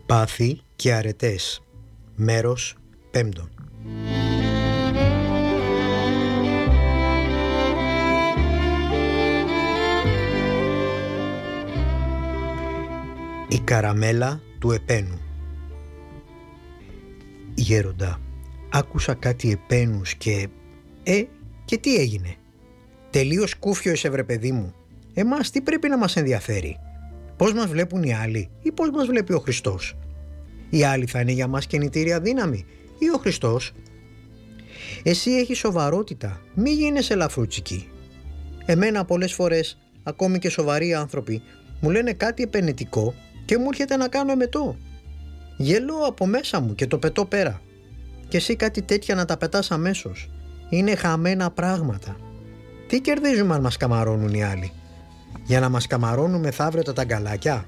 Πάθη και αρετές. Μέρος 5. Η καραμέλα του επένου. Γέροντα, άκουσα κάτι επένους και τι έγινε? Τελείως κούφιο είσαι βρε παιδί μου. Εμάς τι πρέπει να μας ενδιαφέρει? Πώς μας βλέπουν οι άλλοι ή πώς μας βλέπει ο Χριστός? Οι άλλοι θα είναι για μας κινητήρια δύναμη ή ο Χριστός? Εσύ έχεις σοβαρότητα, μη γίνεσαι ελαφρούτσικη. Εμένα πολλές φορές, ακόμη και σοβαροί άνθρωποι, μου λένε κάτι επενετικό και μου έρχεται να κάνω εμετό. Γελώ από μέσα μου και το πετώ πέρα. Και εσύ κάτι τέτοια να τα πετάς αμέσως. Είναι χαμένα πράγματα. Τι κερδίζουμε αν μας καμαρώνουν οι άλλοι? Για να μας καμαρώνουν μεθαύριο τα ταγκαλάκια?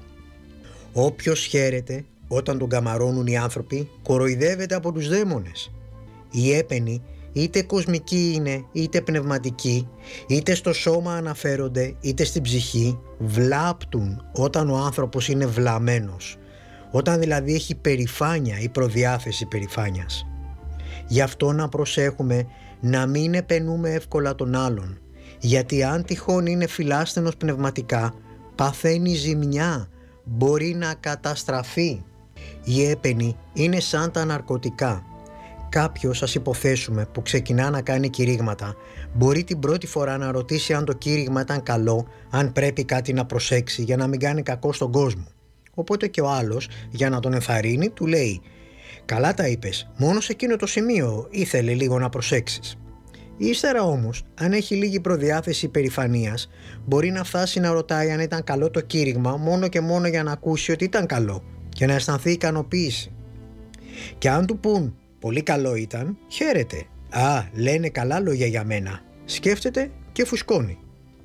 Όποιος χαίρεται όταν τον καμαρώνουν οι άνθρωποι κοροϊδεύεται από τους δαίμονες. Οι έπαινοι είτε κοσμικοί είναι είτε πνευματικοί, είτε στο σώμα αναφέρονται είτε στην ψυχή, βλάπτουν όταν ο άνθρωπος είναι βλαμμένος, όταν δηλαδή έχει περηφάνεια ή προδιάθεση περηφάνειας. Γι' αυτό να προσέχουμε να μην επενούμε εύκολα τον άλλον, γιατί αν τυχόν είναι φιλάσθενος πνευματικά, παθαίνει ζημιά, μπορεί να καταστραφεί. Οι έπαινοι είναι σαν τα ναρκωτικά. Κάποιος, ας υποθέσουμε, που ξεκινά να κάνει κηρύγματα, μπορεί την πρώτη φορά να ρωτήσει αν το κήρυγμα ήταν καλό, αν πρέπει κάτι να προσέξει για να μην κάνει κακό στον κόσμο. Οπότε και ο άλλος, για να τον ενθαρρύνει, του λέει: «Καλά τα είπες, μόνο σε εκείνο το σημείο ήθελε λίγο να προσέξεις». Ύστερα όμως, αν έχει λίγη προδιάθεση υπερηφανίας, μπορεί να φτάσει να ρωτάει αν ήταν καλό το κήρυγμα μόνο και μόνο για να ακούσει ότι ήταν καλό και να αισθανθεί ικανοποίηση. Και αν του πουν «πολύ καλό ήταν», χαίρεται. «Α, λένε καλά λόγια για μένα», σκέφτεται και φουσκώνει.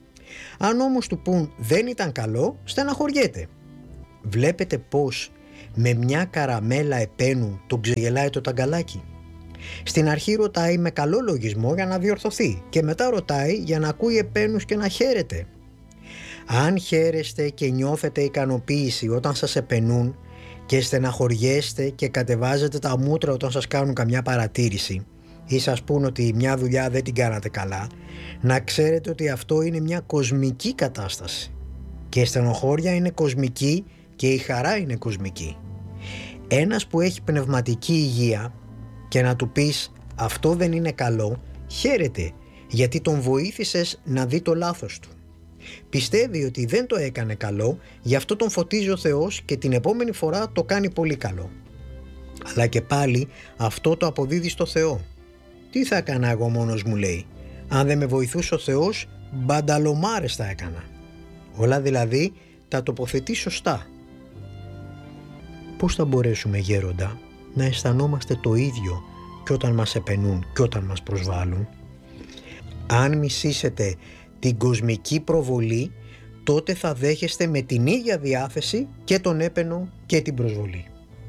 Αν όμως του πουν «δεν ήταν καλό», στεναχωριέται. Βλέπετε πως με μια καραμέλα επένου τον ξεγελάει το ταγκαλάκι. Στην αρχή ρωτάει με καλό λογισμό για να διορθωθεί και μετά ρωτάει για να ακούει επένους και να χαίρεται. Αν χαίρεστε και νιώθετε ικανοποίηση όταν σας επενούν και στεναχωριέστε και κατεβάζετε τα μούτρα όταν σας κάνουν καμιά παρατήρηση ή σας πούν ότι μια δουλειά δεν την κάνατε καλά, να ξέρετε ότι αυτό είναι μια κοσμική κατάσταση και η στενοχώρια είναι κοσμική και η χαρά είναι κοσμική. Ένας που έχει πνευματική υγεία και να του πεις αυτό δεν είναι καλό, χαίρεται γιατί τον βοήθησες να δει το λάθος του. Πιστεύει ότι δεν το έκανε καλό, γι' αυτό τον φωτίζει ο Θεός και την επόμενη φορά το κάνει πολύ καλό. Αλλά και πάλι αυτό το αποδίδει στο Θεό. Τι θα έκανα εγώ μόνος μου, λέει, αν δεν με βοηθούσε ο Θεός, μπανταλομάρες θα έκανα. Όλα δηλαδή τα τοποθετεί σωστά. Πώς θα μπορέσουμε, γέροντα, να αισθανόμαστε το ίδιο και όταν μας επενούν και όταν μας προσβάλλουν? Αν μισήσετε την κοσμική προβολή, τότε θα δέχεστε με την ίδια διάθεση και τον έπαινο και την προσβολή.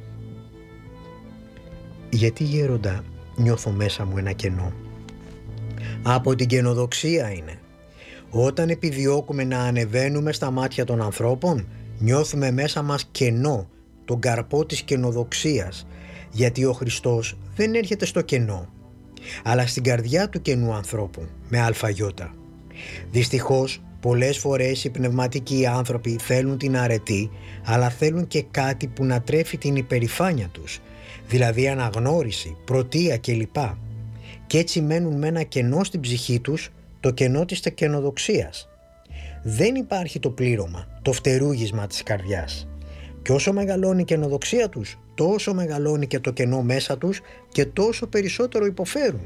Γιατί, γέροντα, νιώθω μέσα μου ένα κενό? Από την καινοδοξία είναι. Όταν επιδιώκουμε να ανεβαίνουμε στα μάτια των ανθρώπων, νιώθουμε μέσα μας κενό, τον καρπό της καινοδοξίας, γιατί ο Χριστός δεν έρχεται στο κενό, αλλά στην καρδιά του καινού ανθρώπου, με αλφαγιώτα. Δυστυχώς, πολλές φορές οι πνευματικοί άνθρωποι θέλουν την αρετή, αλλά θέλουν και κάτι που να τρέφει την υπερηφάνεια τους, δηλαδή αναγνώριση, πρωτεία κλπ. Και έτσι μένουν με ένα κενό στην ψυχή τους, το κενό της καινοδοξίας. Δεν υπάρχει το πλήρωμα, το φτερούγισμα της καρδιάς. Και όσο μεγαλώνει η καινοδοξία τους, τόσο μεγαλώνει και το κενό μέσα τους και τόσο περισσότερο υποφέρουν.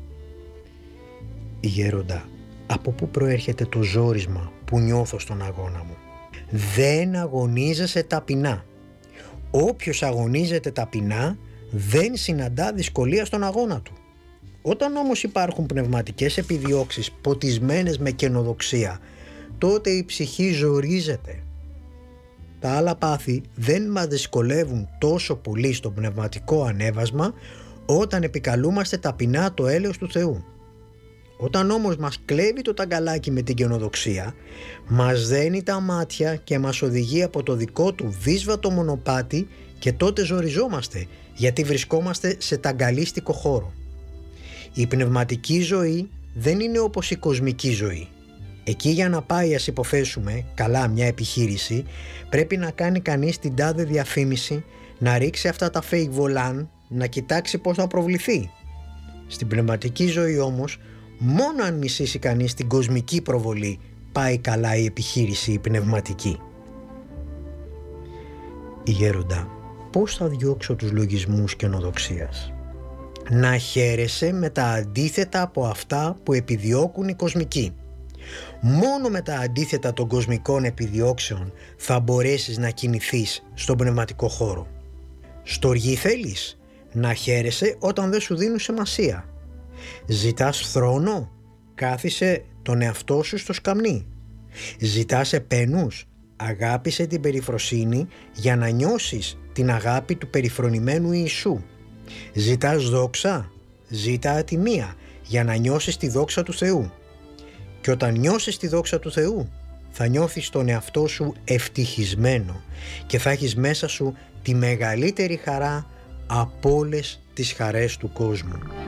Γέροντα, από πού προέρχεται το ζόρισμα που νιώθω στον αγώνα μου? Δεν αγωνίζεσαι ταπεινά. Όποιος αγωνίζεται ταπεινά δεν συναντά δυσκολία στον αγώνα του. Όταν όμως υπάρχουν πνευματικές επιδιώξεις ποτισμένες με καινοδοξία, τότε η ψυχή ζορίζεται. Τα άλλα πάθη δεν μας δυσκολεύουν τόσο πολύ στο πνευματικό ανέβασμα όταν επικαλούμαστε ταπεινά το έλεος του Θεού. Όταν όμως μας κλέβει το ταγκαλάκι με την καινοδοξία, μας δένει τα μάτια και μας οδηγεί από το δικό του δύσβατο μονοπάτι και τότε ζοριζόμαστε γιατί βρισκόμαστε σε ταγκαλίστικο χώρο. Η πνευματική ζωή δεν είναι όπως η κοσμική ζωή. Εκεί για να πάει, ας υποθέσουμε, καλά μια επιχείρηση, πρέπει να κάνει κανείς την τάδε διαφήμιση, να ρίξει αυτά τα fake volant, να κοιτάξει πώς θα προβληθεί. Στην πνευματική ζωή όμως, μόνο αν μισήσει κανείς την κοσμική προβολή, πάει καλά η επιχείρηση η πνευματική. Η Γέροντα, πώς θα διώξω τους λογισμούς καινοδοξίας? Να χαίρεσαι με τα αντίθετα από αυτά που επιδιώκουν οι κοσμικοί. Μόνο με τα αντίθετα των κοσμικών επιδιώξεων θα μπορέσεις να κινηθείς στον πνευματικό χώρο. Στοργή θέλεις? Να χαίρεσαι όταν δεν σου δίνουν σημασία. Ζητάς θρόνο? Κάθισε τον εαυτό σου στο σκαμνί. Ζητάς επένους? Αγάπησε την περιφροσύνη για να νιώσεις την αγάπη του περιφρονημένου Ιησού. Ζητάς δόξα? Ζήτα ατιμία για να νιώσεις τη δόξα του Θεού. Και όταν νιώσεις τη δόξα του Θεού, θα νιώθεις τον εαυτό σου ευτυχισμένο και θα έχεις μέσα σου τη μεγαλύτερη χαρά από όλες τις χαρές του κόσμου.